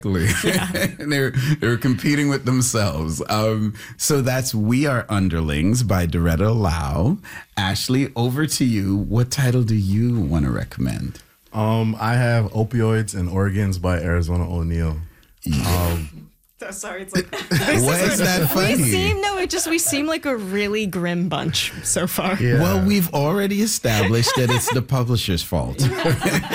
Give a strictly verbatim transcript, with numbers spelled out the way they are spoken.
Yeah. they're they're competing with themselves. Um, so that's We Are Underlings by Doretta Lau. Ashley, over to you. What title do you want to recommend? Um, I have Opioids and Organs by Arizona O'Neal. Um, Sorry, it's like Why is that funny? we seem no, it just we seem like a really grim bunch so far. yeah. Well, we've already established that it's the publisher's fault.